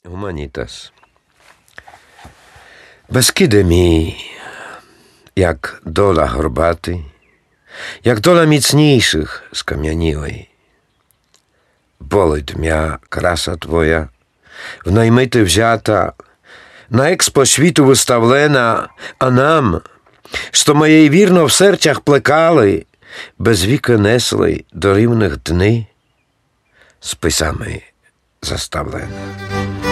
Гуманітас. Бескиде мій, як дола горбатий, як дола міцніших скам'янілий. Болить м'я краса твоя, в наймити взята, на експо світу виставлена, а нам, що моєї вірно в серцях плекали, без віки несли до рівних дни, списами заставлена.